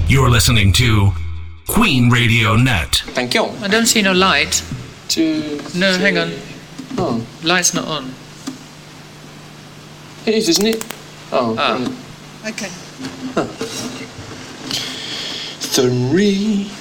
You're listening to Queen Radio Net. Thank you. I don't see no light. No, hang on. Oh. Light's not on. It is, isn't it? Oh. Ah. Okay. Three.